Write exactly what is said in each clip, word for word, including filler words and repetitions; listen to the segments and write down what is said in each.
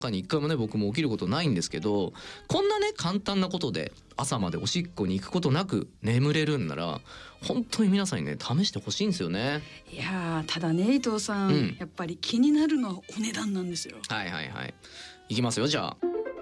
にいっかいもね僕も起きることないんですけど、こんなね簡単なことで朝までおしっこに行くことなく眠れるんなら本当に皆さんにね試してほしいんですよね。 いやただね伊藤さん、うん、やっぱり気になるのはお値段なんですよ。 はいはいはい、いきますよ。じゃあ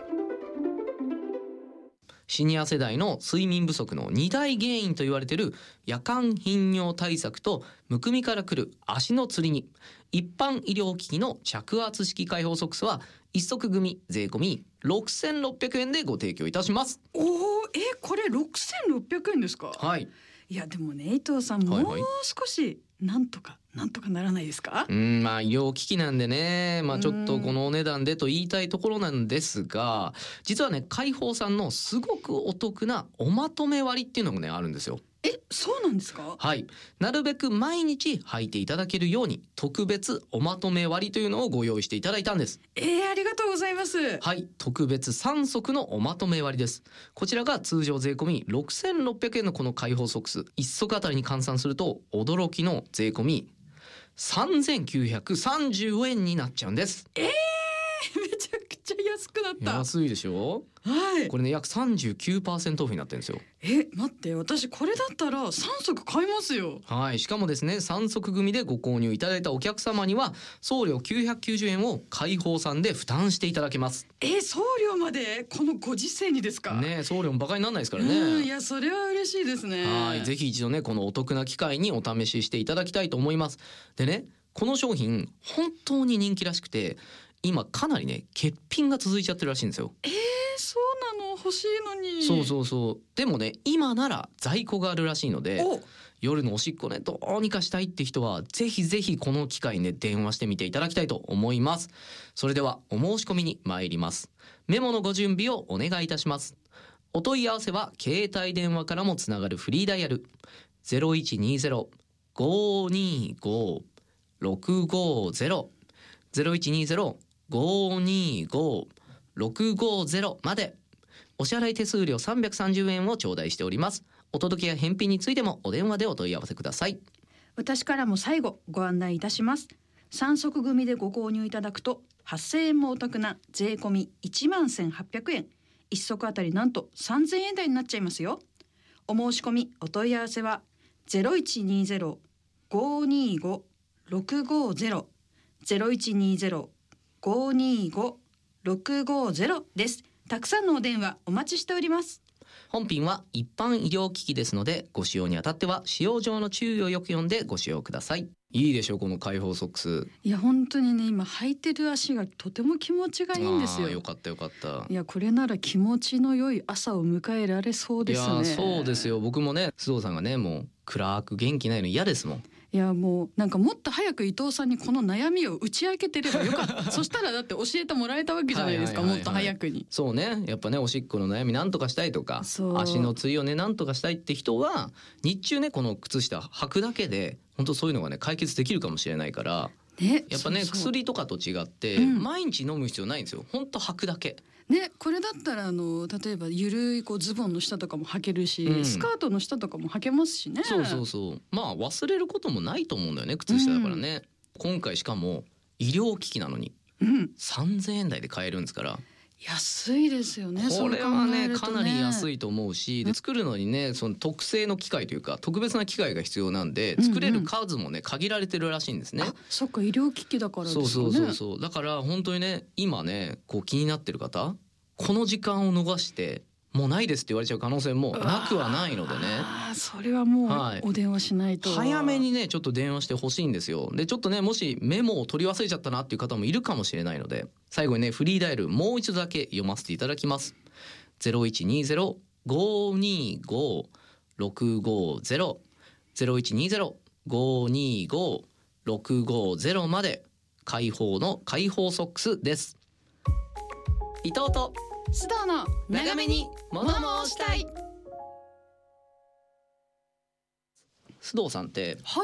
シニア世代の睡眠不足のに大原因と言われている夜間頻尿対策とむくみからくる足のつりに一般医療機器の着圧式開放ソックスは一足組税込みろくせんろっぴゃくえんでご提供いたします。 おー、えこれろくせんろっぴゃくえんですか。 はい。 いやでもね伊藤さん、はいはい、もう少しなんとかなんとかならないですか。 うんまあ医療機器なんでね、まあ、ちょっとこのお値段でと言いたいところなんですが、実はね開放さんのすごくお得なおまとめ割っていうのもねあるんですよ。 えそうなんですか。 はい、なるべく毎日履いていただけるように特別おまとめ割というのをご用意していただいたんです。 えー、ありがとうございます。 はい、特別さん足のおまとめ割です。こちらが通常税込みろくせんろっぴゃくえんのこの開放ソックスいっ足あたりに換算すると驚きの税込みさんぜんきゅうひゃくさんじゅうえんになっちゃうんです。 えー、めちゃくちゃ安くなった。 安いでしょ。 はい、 これね約 さんじゅうきゅうパーセント オフになってるんですよ。 え待って私これだったらさん足買いますよ。 はい、しかもですねさん足組でご購入いただいたお客様には送料きゅうひゃくきゅうじゅうえんを開放さんで負担していただけます。 え送料までこのご時世にですか。 ね送料もバカにならないですからね。 うんいやそれは嬉しいですね。 はいぜひ一度ねこのお得な機会にお試ししていただきたいと思います。でねこの商品本当に人気らしくて今かなりね欠品が続いちゃってるらしいんですよ。 えー、そうなの欲しいのに。 そうそうそうでもね今なら在庫があるらしいので夜のおしっこねどうにかしたいって人はぜひぜひこの機会にね電話してみていただきたいと思います。それではお申し込みに参ります。メモのご準備をお願いいたします。お問い合わせは携帯電話からもつながるフリーダイヤル ゼロいちにゼロ ごーにーごー ろくごーゼロ ゼロいちにゼロ ごーにーごー ろくごーゼロまで。お支払い手数料さんびゃくさんじゅうえんを頂戴しております。お届けや返品についてもお電話でお問い合わせください。 私からも最後ご案内いたします。さん足組でご購入いただくとはっせんえんもお得な税込みいちまんせんはっぴゃくえん、いっ足あたりなんとさんぜんえん台になっちゃいますよ。お申し込みお問い合わせは ゼロいちにゼロ ごーにーご ろくごーゼロ ゼロいちにゼロ ごーにーご ろくごーゼロ です。たくさんのお電話お待ちしております。 本品は一般医療機器ですのでご使用にあたっては使用上の注意をよく読んでご使用ください。いいでしょうこの開放ソックス。 いや本当にね今履いてる足がとても気持ちがいいんですよ。 よかったよかった。 いやこれなら気持ちの良い朝を迎えられそうですね。 いやそうですよ。僕もね須藤さんがねもう暗く元気ないの嫌ですもん。 いやもうなんかもっと早く伊藤さんにこの悩みを打ち明けてればよかったそしたらだって教えてもらえたわけじゃないですか。もっと早くに。 そうねやっぱねおしっこの悩みなんとかしたいとか足のつりをねなんとかしたいって人は日中ねこの靴下履くだけで本当そういうのがね解決できるかもしれないから、ね、やっぱねそうそう薬とかと違って、うん、毎日飲む必要ないんですよ。本当履くだけね、これだったらあの例えばゆるいこうズボンの下とかも履けるし、うん、スカートの下とかも履けますしね。 そうそうそうまあ忘れることもないと思うんだよね靴下だからね、うん、今回しかも医療機器なのに、うん、さんぜんえん台で買えるんですから安いですよね。 これはねかなり安いと思うし、で作るのにねその特製の機械というか特別な機械が必要なんで作れる数もね限られてるらしいんですね。 あそっか医療機器だからですかね。 そうそうそうそうだから本当にね今ねこう気になってる方この時間を逃してもうないですって言われちゃう可能性もなくはないのでね。 あそれはもうお電話しないと、 はい、早めにねちょっと電話してほしいんですよ。でちょっとねもしメモを取り忘れちゃったなっていう方もいるかもしれないので最後にねフリーダイヤルもう一度だけ読ませていただきます。 ゼロいちにゼロ ごーにーごー ろくごーゼロ ゼロいちにゼロ ごーにーごー ろくごーゼロまで開放の開放ソックスです。伊藤と須藤の長めに物申したい。須藤さんって、 はい、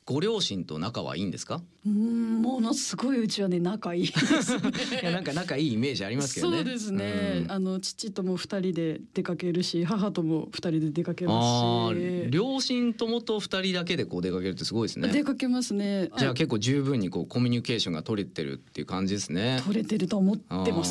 ご両親と仲はいいんですか？ うーん、ものすごいうちはね仲いいですねいやなんか仲いいイメージありますけどね。 そうですね、 うん、 あの父とも二人で出かけるし、母とも二人で出かけあますーし、 両親ともと二人だけでこう出かけるってすごいですね。 出かけますね。 じゃあ結構十分にこうコミュニケーションが取れてるっていう感じですね。 取れてると思ってます。